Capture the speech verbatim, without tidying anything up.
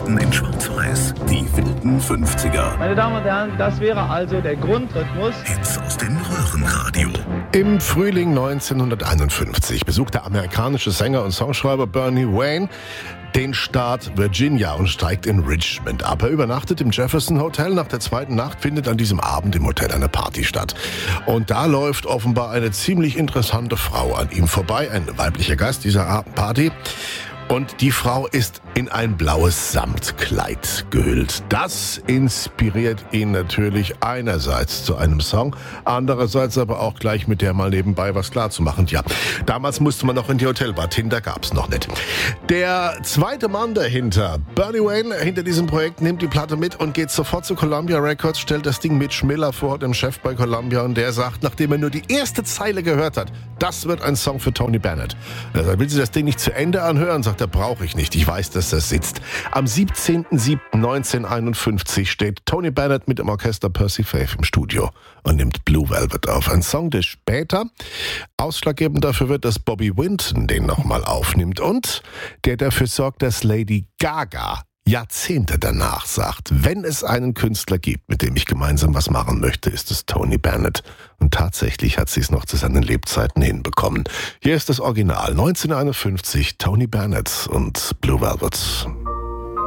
Platten in Schwarz-Weiß. Die wilden fünfziger. Meine Damen und Herren, das wäre also der Grundrhythmus. Hits aus dem Röhrenradio. Im Frühling neunzehnhunderteinundfünfzig besucht der amerikanische Sänger und Songschreiber Bernie Wayne den Staat Virginia und steigt in Richmond ab. Er übernachtet im Jefferson Hotel. Nach der zweiten Nacht findet an diesem Abend im Hotel eine Party statt. Und da läuft offenbar eine ziemlich interessante Frau an ihm vorbei, ein weiblicher Gast dieser Party. Und die Frau ist in ein blaues Samtkleid gehüllt. Das inspiriert ihn natürlich einerseits zu einem Song, andererseits aber auch gleich mit der mal nebenbei was klar zu machen. Ja, damals musste man noch in die Hotelbar, Tinder gab's noch nicht. Der zweite Mann dahinter, Bernie Wayne, hinter diesem Projekt, nimmt die Platte mit und geht sofort zu Columbia Records, stellt das Ding Mitch Miller vor, dem Chef bei Columbia, und der sagt, nachdem er nur die erste Zeile gehört hat, das wird ein Song für Tony Bennett. Er will sich das Ding nicht zu Ende anhören, sagt, da brauche ich nicht. Ich weiß, dass das sitzt. Am siebzehnten siebten neunzehnhunderteinundfünfzig steht Tony Bennett mit dem Orchester Percy Faith im Studio und nimmt Blue Velvet auf. Ein Song, der später ausschlaggebend dafür wird, dass Bobby Winton den nochmal aufnimmt und der dafür sorgt, dass Lady Gaga Jahrzehnte danach sagt, wenn es einen Künstler gibt, mit dem ich gemeinsam was machen möchte, ist es Tony Bennett. Und tatsächlich hat sie es noch zu seinen Lebzeiten hinbekommen. Hier ist das Original, neunzehnhunderteinundfünfzig, Tony Bennett und Blue Velvet.